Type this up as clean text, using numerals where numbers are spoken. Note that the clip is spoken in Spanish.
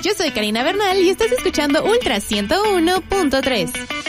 Yo soy Karina Bernal y estás escuchando Ultra 101.3.